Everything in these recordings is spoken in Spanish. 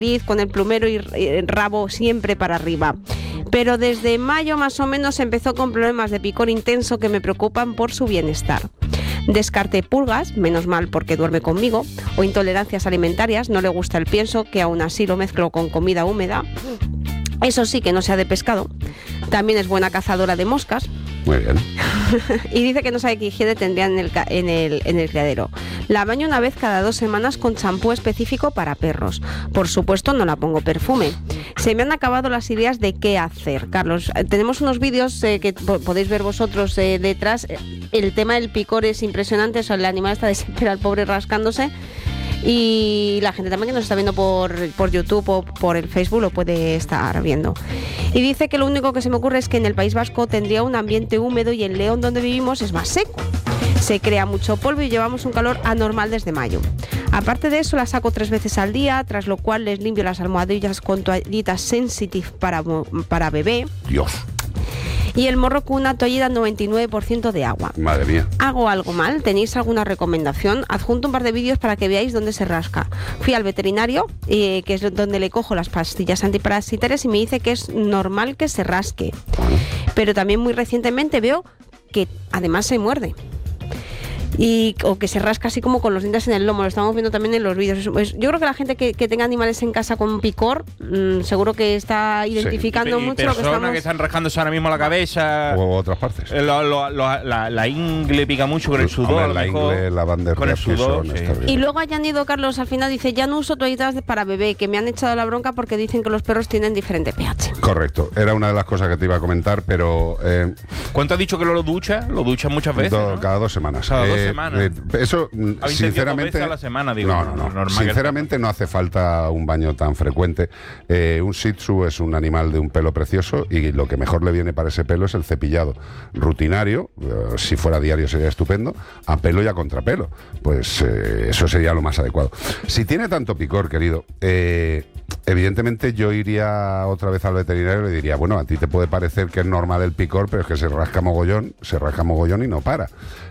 con el plumero y el rabo siempre para arriba. Pero desde mayo más o menos empezó con problemas de picor intenso que me preocupan por su bienestar. Descarté pulgas, menos mal porque duerme conmigo, o intolerancias alimentarias, no le gusta el pienso, que aún así lo mezclo con comida húmeda. Eso sí, que no sea de pescado. También es buena cazadora de moscas. Muy bien. Y dice que no sabe qué higiene tendría en el criadero. La baño una vez cada 2 semanas con champú específico para perros. Por supuesto, no la pongo perfume. Se me han acabado las ideas de qué hacer. Carlos, tenemos unos vídeos que podéis ver vosotros detrás. El tema del picor es impresionante. O sea, el animal está desesperado, el pobre, rascándose. Y la gente también que nos está viendo por YouTube o por el Facebook lo puede estar viendo. Y dice que lo único que se me ocurre es que en el País Vasco tendría un ambiente húmedo y en León, donde vivimos, es más seco. Se crea mucho polvo y llevamos un calor anormal desde mayo. Aparte de eso, la saco 3 veces al día, tras lo cual les limpio las almohadillas con toallitas Sensitive para bebé. Dios. Y el morro con una toallita 99% de agua. Madre mía. ¿Hago algo mal? ¿Tenéis alguna recomendación? Adjunto un par de vídeos para que veáis dónde se rasca. Fui al veterinario, que es donde le cojo las pastillas antiparasitarias, y me dice que es normal que se rasque. Pero también muy recientemente veo que además se muerde. O que se rasca así como con los dientes en el lomo. Lo estamos viendo también en los vídeos. Pues yo creo que la gente que tenga animales en casa con picor, seguro que está identificando mucho lo que estamos... que están rascándose ahora mismo la cabeza o otras partes. La ingle pica mucho con el sudor. Hombre, la ingle, la banda con el sudor, sí. Y luego ha añadido Carlos al final, dice, ya no uso toallitas para bebé, que me han echado la bronca porque dicen que los perros tienen diferente pH. Correcto, era una de las cosas que te iba a comentar, pero... ¿Cuánto has dicho que lo ducha? Lo ducha muchas veces, ¿no? Cada 2 semanas. Cada 2 semanas. Eso, sinceramente... 2 veces a la semana, digo. No. Sinceramente no hace falta un baño tan frecuente. Un Shih Tzu es un animal de un pelo precioso y lo que mejor le viene para ese pelo es el cepillado rutinario. Si fuera diario sería estupendo. A pelo y a contrapelo. Pues eso sería lo más adecuado. Si tiene tanto picor, querido... evidentemente yo iría otra vez al veterinario y le diría, bueno, a ti te puede parecer que es normal el picor, pero es que se rasca mogollón y no para.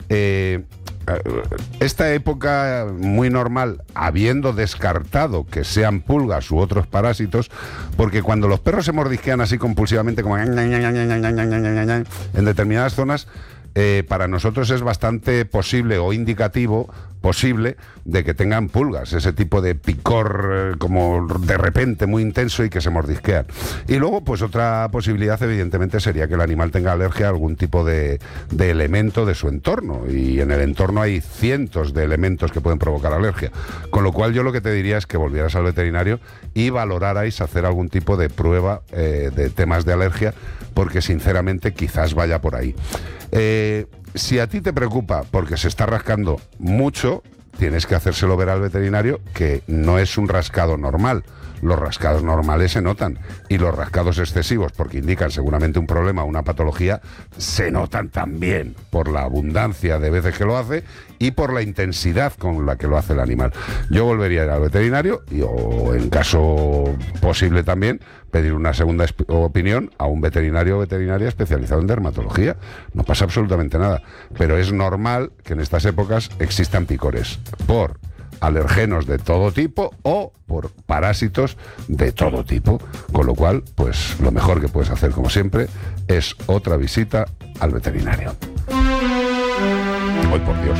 Esta época muy normal, habiendo descartado que sean pulgas u otros parásitos, porque cuando los perros se mordisquean así compulsivamente como en determinadas zonas, para nosotros es bastante posible o indicativo posible de que tengan pulgas, ese tipo de picor como de repente muy intenso y que se mordisquean. Y luego pues otra posibilidad evidentemente sería que el animal tenga alergia a algún tipo de elemento de su entorno, y en el entorno hay cientos de elementos que pueden provocar alergia, con lo cual yo lo que te diría es que volvieras al veterinario y valorarais hacer algún tipo de prueba de temas de alergia, porque sinceramente quizás vaya por ahí. Si a ti te preocupa porque se está rascando mucho, tienes que hacérselo ver al veterinario que no es un rascado normal. Los rascados normales se notan, y los rascados excesivos, porque indican seguramente un problema o una patología, se notan también por la abundancia de veces que lo hace y por la intensidad con la que lo hace el animal. Yo volvería a ir al veterinario o, en caso posible también, pedir una segunda opinión a un veterinario o veterinaria especializado en dermatología. No pasa absolutamente nada, pero es normal que en estas épocas existan picores por alergenos de todo tipo o por parásitos de todo tipo, con lo cual, pues lo mejor que puedes hacer, como siempre, es otra visita al veterinario. ¡Ay, por Dios!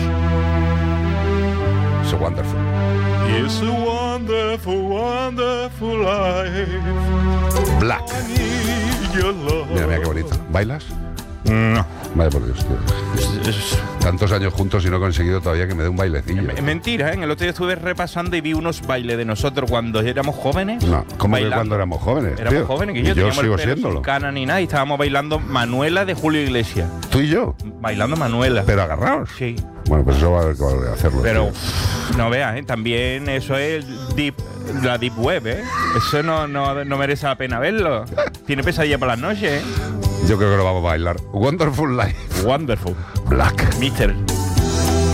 So wonderful. It's a wonderful, wonderful life. Black. Mira qué bonito. ¿Bailas? No. Vaya por Dios, tío. Tantos años juntos y no he conseguido todavía que me dé un bailecillo. Mentira, ¿eh? El otro día estuve repasando y vi unos bailes de nosotros cuando éramos jóvenes. No, ¿cómo que cuando éramos jóvenes? Éramos jóvenes, que yo sigo siéndolo. Cana ni nada, y estábamos bailando Manuela de Julio Iglesias. ¿Tú y yo? Bailando Manuela. ¿Pero agarrados? Sí. Bueno, pues eso va a hacerlo. Pero no veas, ¿eh? También eso es la Deep Web, ¿eh? Eso no merece la pena verlo. Tiene pesadilla por las noches, ¿eh? Yo creo que lo vamos a bailar. Wonderful Life. Wonderful. Black. Mister.